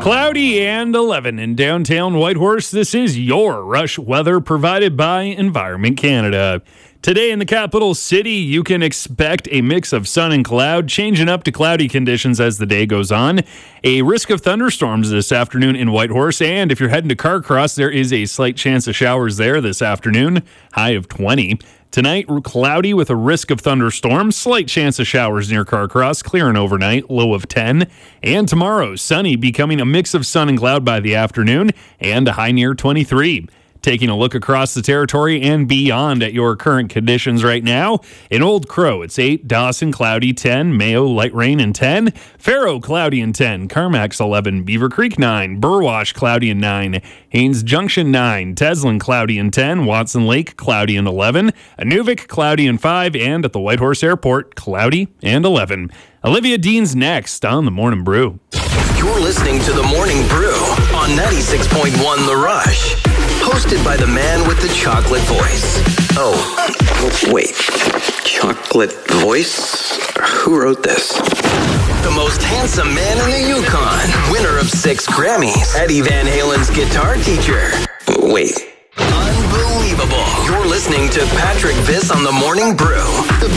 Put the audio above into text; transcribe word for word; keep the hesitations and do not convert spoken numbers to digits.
Cloudy and eleven in downtown Whitehorse. This is your Rush weather provided by Environment Canada. Today in the capital city, you can expect a mix of sun and cloud, changing up to cloudy conditions as the day goes on. A risk of thunderstorms this afternoon in Whitehorse, and if you're heading to Carcross, there is a slight chance of showers there this afternoon, high of twenty. Tonight, cloudy with a risk of thunderstorms, slight chance of showers near Carcross, clearing overnight, low of ten. And tomorrow, sunny, becoming a mix of sun and cloud by the afternoon, and a high near twenty-three. Taking a look across the territory and beyond at your current conditions right now. In Old Crow, it's eight. Dawson, cloudy, ten. Mayo, light rain, and ten. Faro, cloudy, and ten. Carmack's, eleven. Beaver Creek, nine. Burwash, cloudy, and nine. Haynes Junction, nine. Teslin, cloudy, and ten. Watson Lake, cloudy, and eleven. Inuvik, cloudy, and five. And at the Whitehorse Airport, cloudy, and eleven. Olivia Dean's next on The Morning Brew. You're listening to The Morning Brew on ninety-six point one The Rush. Hosted by the man with the chocolate voice. Oh, wait. Chocolate voice? Who wrote this? The most handsome man in the Yukon. Winner of six Grammys. Eddie Van Halen's guitar teacher. Wait. Unbelievable. You're listening to Patrick Viss on The Morning Brew. The